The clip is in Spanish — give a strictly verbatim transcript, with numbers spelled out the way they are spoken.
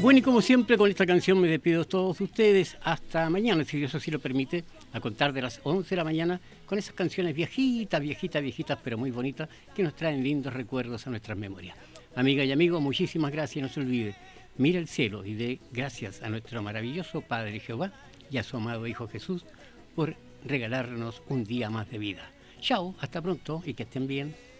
Bueno, y como siempre, con esta canción me despido de todos ustedes. Hasta mañana, si Dios así lo permite, a contar de las once de la mañana, con esas canciones viejitas, viejitas, viejitas, pero muy bonitas, que nos traen lindos recuerdos a nuestras memorias. Amiga y amigos, muchísimas gracias. No se olvide, mira el cielo y dé gracias a nuestro maravilloso Padre Jehová y a su amado Hijo Jesús por regalarnos un día más de vida. Chao, hasta pronto y que estén bien.